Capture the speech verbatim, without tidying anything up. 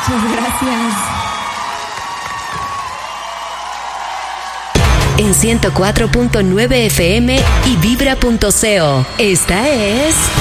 Muchas gracias. En ciento cuatro punto nueve F M y vibra punto co. Esta es